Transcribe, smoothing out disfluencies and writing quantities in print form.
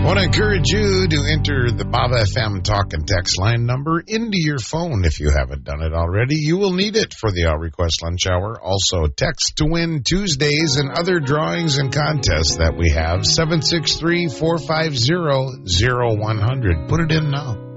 I want to encourage you to enter the Bob FM talk and text line number into your phone if you haven't done it already. You will need it for the All Request Lunch Hour. Also, text to win Tuesdays and other drawings and contests that we have. 763-450-0100. Put it in now.